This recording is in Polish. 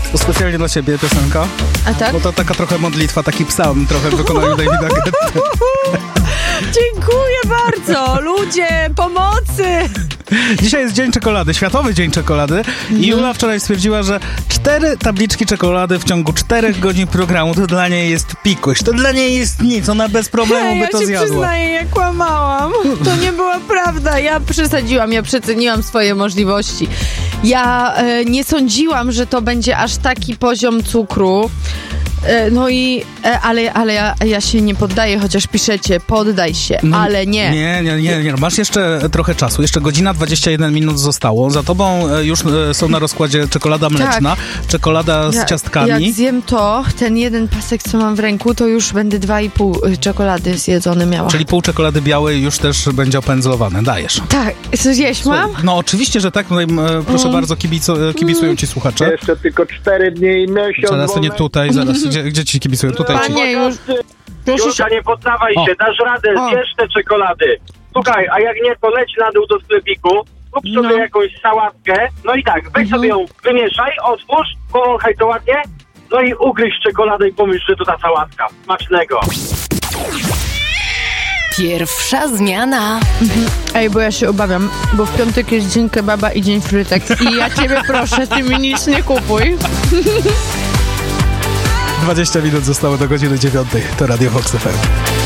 To specjalnie dla ciebie piosenka. A tak? Bo to taka trochę modlitwa, taki psalm trochę w wykonaniu Davida Guetty. Dziękuję bardzo! Ludzie, pomocy! Dzisiaj jest Dzień Czekolady, Światowy Dzień Czekolady i Jula wczoraj stwierdziła, że 4 tabliczki czekolady w ciągu 4 godzin programu to dla niej jest pikuś, to dla niej jest nic, ona bez problemu by to zjadła. Ja się przyznaję, ja kłamałam. To nie była prawda, ja przesadziłam, ja przeceniłam swoje możliwości. Ja nie sądziłam, że to będzie aż taki poziom cukru. No i, ale ja się nie poddaję, chociaż piszecie, poddaj się, ale nie. Nie, masz jeszcze trochę czasu, jeszcze godzina 21 minut zostało, za tobą już są na rozkładzie czekolada mleczna, czekolada z ciastkami. Jak zjem ten jeden pasek, co mam w ręku, to już będę 2,5 czekolady zjedzone miała. Czyli pół czekolady białej już też będzie opędzlowane, dajesz. Tak, co zjeść mam? No oczywiście, że tak, proszę bardzo, kibicują ci słuchacze. Jeszcze tylko 4 dni i miesiąc. Zaraz to nie tutaj, zaraz. Gdzie ci kibicują? Tutaj ci. Panie, już... Julka, nie poddawaj się, dasz radę, zjesz te czekolady. Słuchaj, a jak nie, to leć na dół do sklepiku, kup sobie jakąś sałatkę, no i tak, weź sobie ją, wymieszaj, otwórz, powąchaj to ładnie, no i ugryź czekoladę i pomyśl, że to ta sałatka. Smacznego. Pierwsza zmiana. Ej, bo ja się obawiam, bo w piątek jest dzień kebaba i dzień frytek i ja ciebie proszę, ty mi nic nie kupuj. 20 minut zostało do godziny 9. To Radio Vox FM.